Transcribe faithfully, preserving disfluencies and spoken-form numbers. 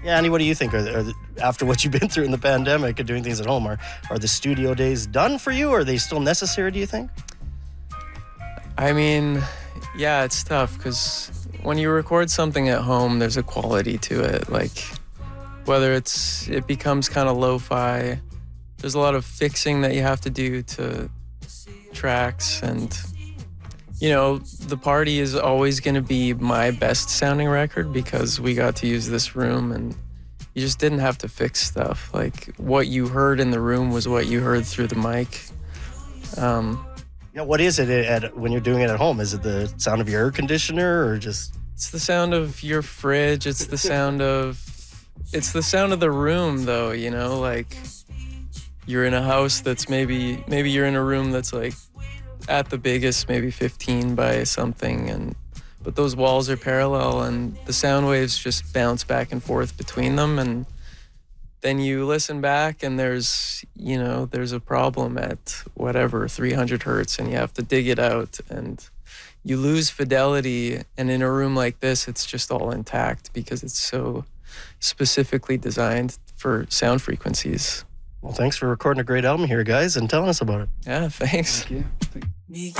Yeah, Annie, what do you think? Are, the, are the, after what you've been through in the pandemic and doing things at home, are, are the studio days done for you? Or are they still necessary, do you think? I mean, yeah, it's tough because when you record something at home, there's a quality to it. Like, whether it's, it becomes kind of lo-fi, there's a lot of fixing that you have to do to tracks, and you know, The Party is always going to be my best sounding record because we got to use this room and you just didn't have to fix stuff. Like, what you heard in the room was what you heard through the mic. Um, yeah, what is it at, when you're doing it at home? Is it the sound of your air conditioner or just... It's the sound of your fridge. It's the sound of... It's the sound of the room, though, you know? Like, you're in a house that's maybe... Maybe you're in a room that's, like, at the biggest, maybe fifteen by something, and but those walls are parallel, and the sound waves just bounce back and forth between them, and then you listen back, and there's, you know, there's a problem at whatever, three hundred hertz, and you have to dig it out, and you lose fidelity, and in a room like this, it's just all intact because it's so specifically designed for sound frequencies. Well, thanks for recording a great album here, guys, and telling us about it. Yeah, thanks. Thank you. Thank-